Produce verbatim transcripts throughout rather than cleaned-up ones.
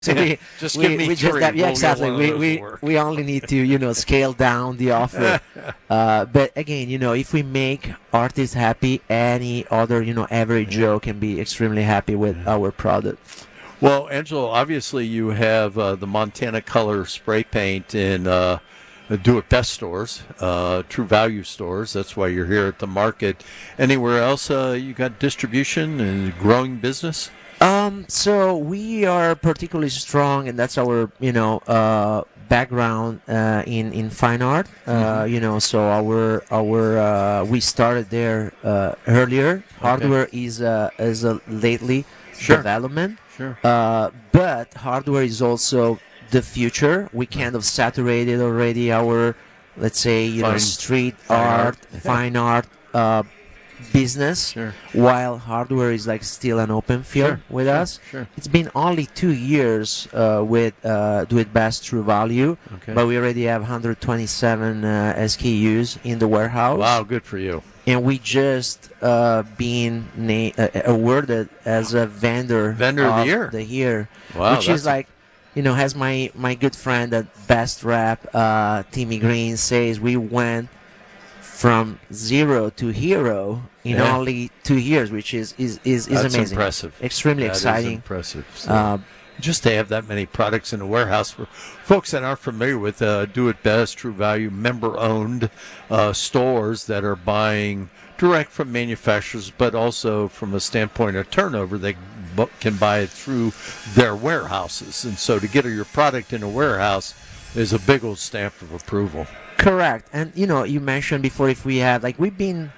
So we, just we, give me we just three. have, yeah, We'll get exactly. one of We those we, to work. we only need to you know scale down the offer. uh, but again, you know, if we make artists happy, any other you know average Joe can be extremely happy with our product. Well, Angelo, obviously you have uh, the Montana Color spray paint in uh, Do It Best stores, uh, True Value stores. That's why you're here at the market. Anywhere else uh, you got distribution and growing business? Um, so we are particularly strong, and that's our, you know, uh, background uh, in in fine art. Uh, Mhm. You know, so our our uh, we started there uh, earlier. Hardware is uh, is a lately Sure. development, Sure. uh, but hardware is also the future. We kind of saturated already our, let's say, you know, Fine- street fine art, art. fine art. Uh, business, Sure. while hardware is like still an open field Sure, with sure, us. sure. It's been only two years uh, with uh, Do It Best True Value, Okay. but we already have one hundred twenty-seven uh, S K Us in the warehouse. Wow, good for you. And we just uh, been na- uh, awarded as a vendor Vendor of the year. the year, Wow, which that's is like, you know, has my my good friend at Best Rap, uh, Timmy Green, says we went from zero to hero in Yeah. only two years, which is is is, is That's amazing. impressive. Extremely That is exciting. impressive. So, Uh, just to have that many products in the warehouse for folks that aren't familiar with uh, Do It Best, True Value, member-owned uh, stores that are buying direct from manufacturers, but also from a standpoint of turnover, they bu- can buy it through their warehouses. And so to get your product in a warehouse is a big old stamp of approval. Correct. And you know, you mentioned before if we had like we've been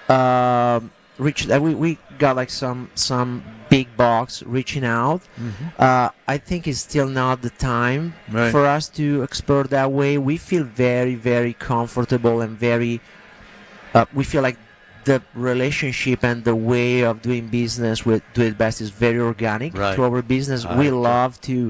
um reached uh, we we got like some some big box reaching out. Uh, I think it's still not the time Right. for us to explore that way. We feel very very comfortable and very uh, we feel like the relationship and the way of doing business with Do It Best is very organic Right. to our business. I we agree. love to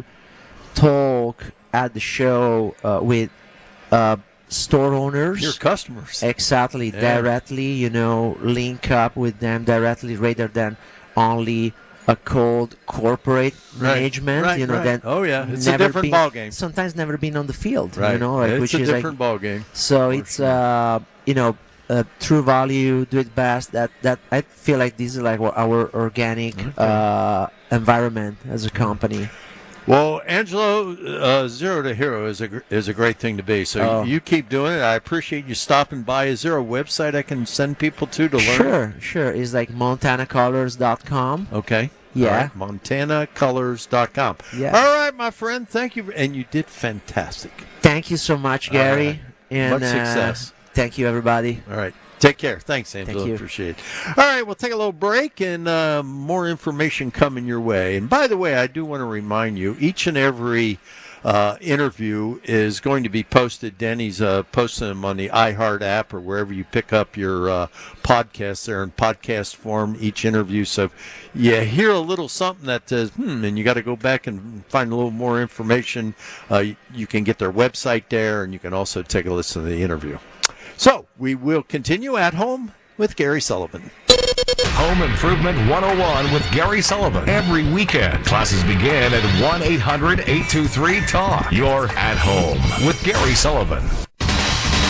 talk at the show uh, with uh, store owners. Your customers. Exactly, Yeah. directly, you know, link up with them directly rather than only a cold corporate Right, management, right, you know, right. that Oh, yeah. It's a never different been- ballgame. Sometimes never been on the field, Right. you know, like, it's which a is like, different ballgame. so for it's, sure. uh, you know, uh, True Value, Do It Best, that, that I feel like this is like what our organic uh, environment as a company. Well, Angelo, uh, Zero to Hero is a gr- is a great thing to be. So Oh. you keep doing it. I appreciate you stopping by. Is there a website I can send people to to learn? Sure, sure. It's like montana colors dot com. Okay. Yeah. All right. montana colors dot com. Yeah. All right, my friend. Thank you. And you did fantastic. Thank you so much, Gary. right. And Much uh, success. thank you, everybody. All right. Take care. Thanks, Angelo. you. Appreciate it. All right, we'll take a little break and uh, more information coming your way. And by the way, I do want to remind you, each and every uh, interview is going to be posted. Denny's uh, posting them on the iHeart app or wherever you pick up your uh, podcasts. They're in podcast form, each interview. So if you hear a little something that says, hmm, and you got to go back and find a little more information, uh, you, you can get their website there, and you can also take a listen to the interview. So we will continue at home with Gary Sullivan. Home Improvement one oh one with Gary Sullivan. Every weekend, classes begin at one eight hundred eight two three talk. You're at home with Gary Sullivan.